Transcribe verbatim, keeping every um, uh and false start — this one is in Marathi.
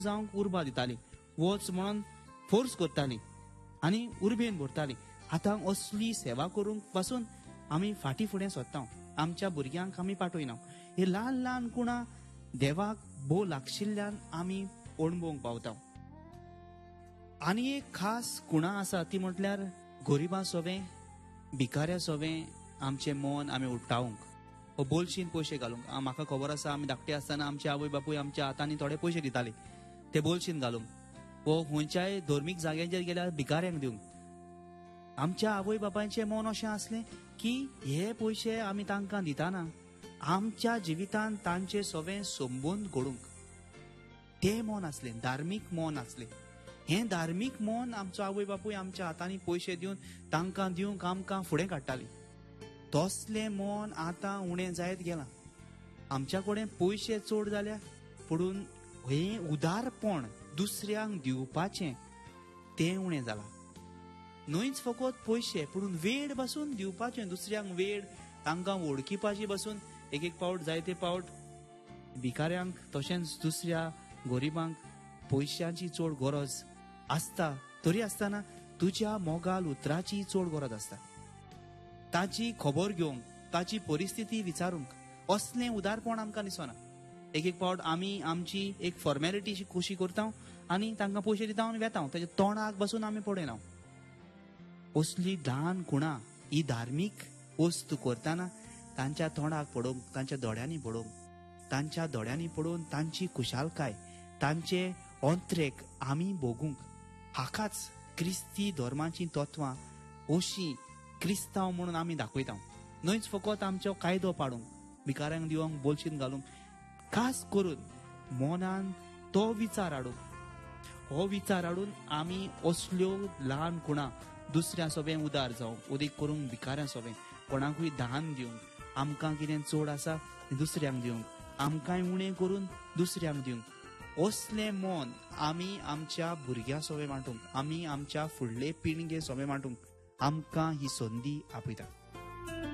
जावंक उर्बा दिताली, वच म्हणून फोर्स करताली आनी उर्बेन भरताली. आतां असली सेवा करूंक पासून आमी फाटी फुडें सोदता. आमच्या भुरग्यांक आमी पाठयना. हे ल्हान ल्हान कुणा देवाक भोव लागशिल्ल्यान आमी अणभवूंक पावता. आनी एक खास कुणा आसा ती म्हटल्यार गरिबां सोबें, भिकाऱ्या सोबें आमचें मन आमी उठ्ठावंक, बोलशीन पयशे घालूंक. म्हाका खबर आसा आमी धाकटे आसतना आमचे आवय बापूय आमच्या हातांनी थोडे पयशे दिताले ते बोलशीन घालूंक, वो खंयच्याय धर्मीक जाग्यांचेर गेल्यार भिकाऱ्यांक दिवंक. आमच्या आवय बापायचें मन अशें आसलें की हे पयशे आमी तांकां दिताना आमच्या जिवितांत तांचे सगळें संबंद घडूंक. तें मन आसलें, धार्मीक मन आसलें. हें धार्मीक मन आमचो आवय बापूय आमच्या हातांनी पयशे दिवन तांकां दिवंक आमकां फुडें काडटाली. तसलें मन आतां उणें जायत गेलां. आमच्या कडेन पयशे चड जाल्या पुणून हें उदारपण दुसऱ्यांक दिवपाचें तें उणें जालां. न्हयच फकत पयशे पुणून वेळ बसून दिवपाचें दुसऱ्यांक, वेळ तांकां वळखिपाची बसून. एक एक पावट जायते पावट भिकाऱ्यांक तशेंच दुसऱ्या गरिबांक पयशांची चड गरज आसता, तरी आसतना तुज्या मोगाल उतराची चड गरज आसता. ताची खबर घेवंक, ताची परिस्थिती विचारूंक असलें उदारपण आमकां दिसना. एक एक पावट आमी आमची एक फॉर्मेलिटी कशी करता आनी तांकां पयशे दिता आनी वेता, ताच्या तोंडाक बसून आमी पडयना. असली ल्हान कुणा ही धार्मीक वस्त करतना तांच्या तोंडाक पडोवंक, तांच्या दोळ्यांनी पडोवंक, तांच्या दोळ्यांनी पडोवन तांची खुशालकाय, तांचे अंत्रेक आमी भोगूंक. हाकाच क्रिस्ती धर्माची तत्वां अशी क्रिस्तांव म्हणून आमी दाखयता. न्हयच फकत आमचो कायदो पाडूंक, भिकाऱ्यांक दिवंक, बोलशीन घालूंक, खास करून मनान तो विचार हाडूंक. हो विचार हाडून आमी असल्यो ल्हान कुणा दुसऱ्या सोबें उदार जावंक, उदीक करूंक भिकाऱ्या सोबें, कोणाकूय दान दिवंक, आमकां कितें चड आसा दुसऱ्यांक दिवंक, आमकांय उणें करून दुसऱ्यांक दिवंक. असलें मन आमी आमच्या भुरग्यां सोबें मांडूंक, आमी आमच्या फुडले पिळगे सोबें मांडूंक आमकां ही संदी आपयता.